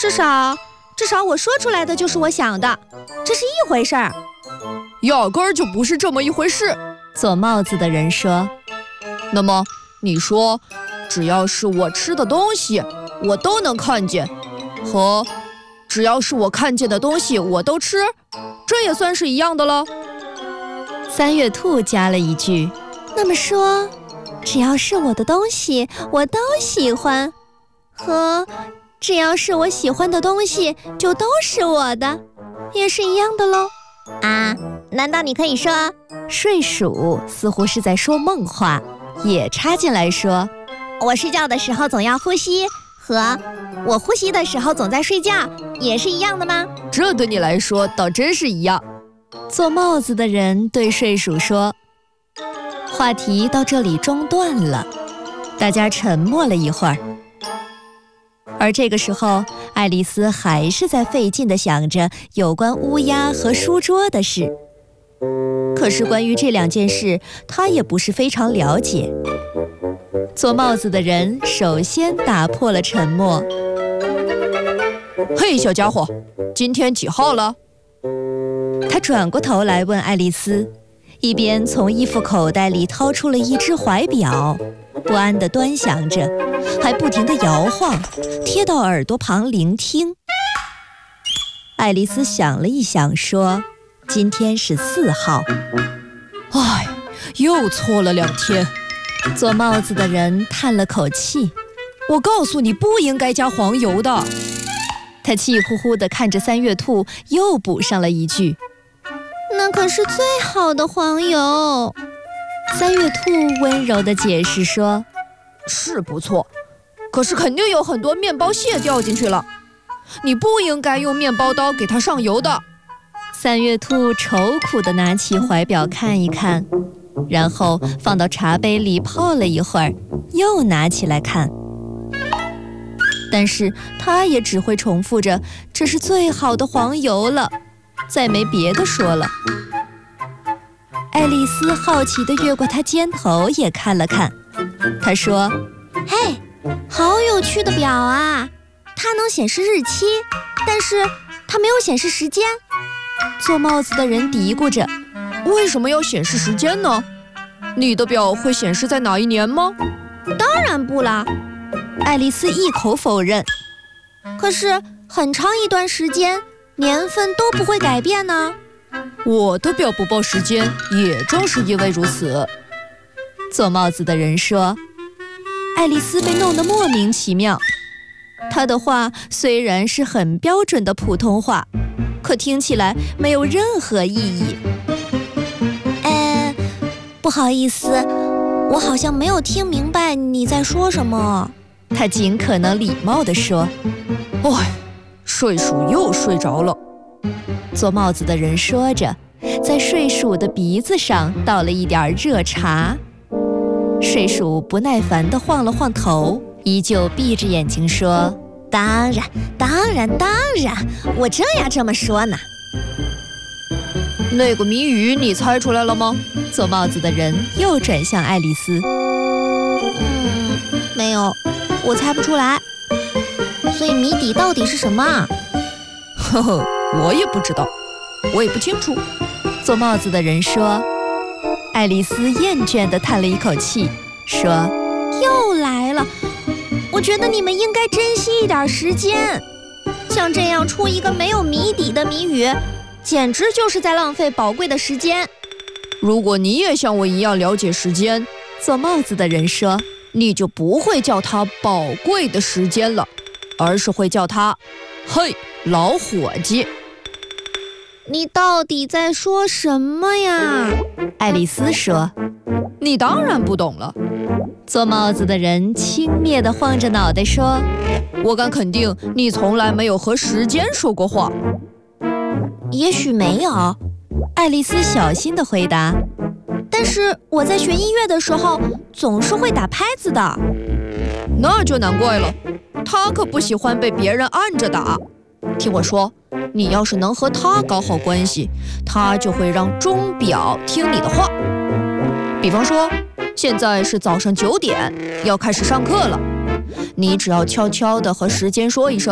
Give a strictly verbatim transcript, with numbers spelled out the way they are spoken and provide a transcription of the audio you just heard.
至少至少我说出来的就是我想的，这是一回事儿。 压根儿就不是这么一回事。 做帽子的人说。 那么你说，只要是我吃的东西，我都能看见，和只要是我看见的东西我都吃，这也算是一样的了。 三月兔加了一句， 那么说，只要是我的东西我都喜欢，和只要是我喜欢的东西就都是我的，也是一样的喽。 啊，难道你可以说？ 睡鼠似乎是在说梦话，也插进来说， 我睡觉的时候总要呼吸，和我呼吸的时候总在睡觉，也是一样的吗？ 这对你来说倒真是一样。 做帽子的人对睡鼠说。话题到这里中断了，大家沉默了一会儿。而这个时候，爱丽丝还是在费劲地想着有关乌鸦和书桌的事。可是关于这两件事，她也不是非常了解。做帽子的人首先打破了沉默。 嘿，小家伙，今天几号了？ 他转过头来问爱丽丝，一边从衣服口袋里掏出了一只怀表，不安地端详着，还不停地摇晃，贴到耳朵旁聆听。爱丽丝想了一想，说：“今天是四号。” 唉，又错了两天。 做帽子的人叹了口气：“ 我告诉你，不应该加黄油的。” 他气呼呼地看着三月兔，又补上了一句：“ 那可是最好的黄油。” 三月兔温柔地解释说：“ 是不错，可是肯定有很多面包屑掉进去了，你不应该用面包刀给它上油的。” 三月兔愁苦地拿起怀表看一看，然后放到茶杯里泡了一会儿，又拿起来看。但是他也只会重复着这是最好的黄油了，再没别的说了。爱丽丝好奇地越过他肩头也看了看，她说：“ 嘿，好有趣的表啊，它能显示日期，但是它没有显示时间。” 做帽子的人嘀咕着：“ 为什么要显示时间呢？你的表会显示在哪一年吗？”“ 当然不啦。” 爱丽丝一口否认。 可是很长一段时间，年份都不会改变呢。 我的表不报时间，也正是因为如此。 做帽子的人说。爱丽丝被弄得莫名其妙。她的话虽然是很标准的普通话，可听起来没有任何意义。 呃，不好意思，我好像没有听明白你在说什么。 他尽可能礼貌地说：“ 唉，睡鼠又睡着了。” 做帽子的人说着，在睡鼠的鼻子上倒了一点热茶。睡鼠不耐烦地晃了晃头，依旧闭着眼睛说：“ 当然，当然，当然，我正要这么说呢。” 那个谜语你猜出来了吗？ 做帽子的人又转向爱丽丝。 嗯，没有，我猜不出来。所以谜底到底是什么啊？ 呵呵，我也不知道，我也不清楚。 做帽子的人说。爱丽丝厌倦地叹了一口气，说：“ 又来了，我觉得你们应该珍惜一点时间。像这样出一个没有谜底的谜语，简直就是在浪费宝贵的时间。” 如果你也像我一样了解时间， 做帽子的人说， 你就不会叫它宝贵的时间了，而是会叫它嘿，老伙计。 你到底在说什么呀？ 爱丽丝说。 你当然不懂了。 做帽子的人轻蔑地晃着脑袋说：“ 我敢肯定，你从来没有和时间说过话。” 也许没有， 爱丽丝小心地回答。 但是我在学音乐的时候，总是会打拍子的。 那就难怪了，他可不喜欢被别人按着打。听我说，你要是能和他搞好关系，他就会让钟表听你的话。比方说，现在是早上九点，要开始上课了，你只要悄悄地和时间说一声。